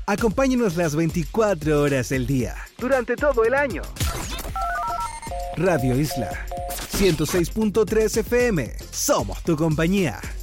Acompáñanos las 24 horas del día, durante todo el año. Radio Isla 106.3 FM. Somos tu compañía.